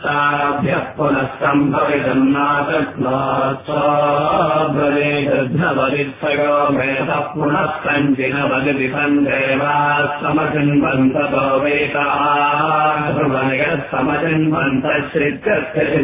ताभ्यः पुनः सम्भवितन्नातत्नात्वाभवेदध्नवदित्सयो मेधः पुनः सञ्जिनवदति सन्देवाः समचिन्वन्ततो वेताः समचिन्वन्तश्चित्कस्य